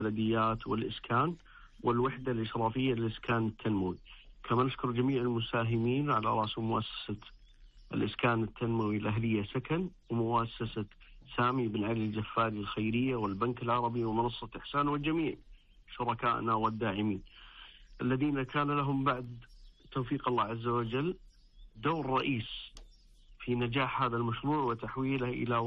البلديات والإسكان والوحدة الإشرافية للإسكان التنموي. كما نشكر جميع المساهمين على رأسهم مؤسسة الإسكان التنموي الأهلية سكن، ومؤسسة سامي بن علي الجفاري الخيرية، والبنك العربي، ومنصة إحسان، والجميع شركائنا والداعمين الذين كان لهم بعد توفيق الله عز وجل دور رئيس في نجاح هذا المشروع وتحويله إلى